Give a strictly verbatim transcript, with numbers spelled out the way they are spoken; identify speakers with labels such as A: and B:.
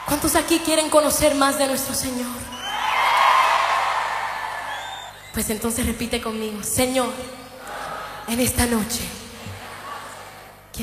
A: ¿Cuántos aquí quieren conocer más de nuestro Señor? Pues entonces repite conmigo: Señor, en esta noche